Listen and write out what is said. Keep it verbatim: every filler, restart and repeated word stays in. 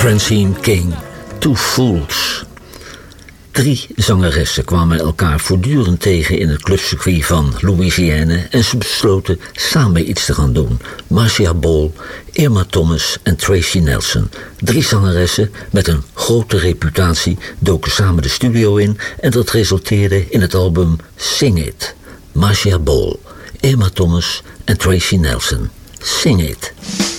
Francine King, Two Fools. Drie zangeressen kwamen elkaar voortdurend tegen in het clubcircuit van Louisiana en ze besloten samen iets te gaan doen. Marcia Ball, Irma Thomas en Tracy Nelson. Drie zangeressen met een grote reputatie doken samen de studio in en dat resulteerde in het album Sing It. Marcia Ball, Irma Thomas en Tracy Nelson. Sing It.